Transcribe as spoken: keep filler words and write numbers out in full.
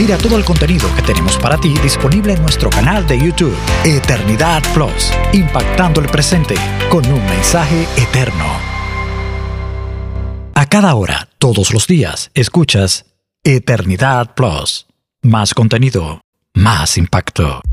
Mira todo el contenido que tenemos para ti disponible en nuestro canal de YouTube, Eternidad Plus, impactando el presente con un mensaje eterno. A cada hora, todos los días, escuchas Eternidad Plus. Más contenido, más impacto.